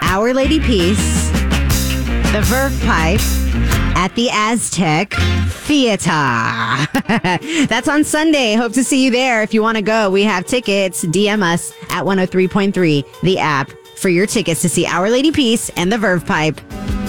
Our Lady Peace, the Verve Pipe, at the Aztec Theater. That's on Sunday. Hope to see you there. If you want to go, we have tickets. DM us at 103.3, the app, for your tickets to see Our Lady Peace and the Verve Pipe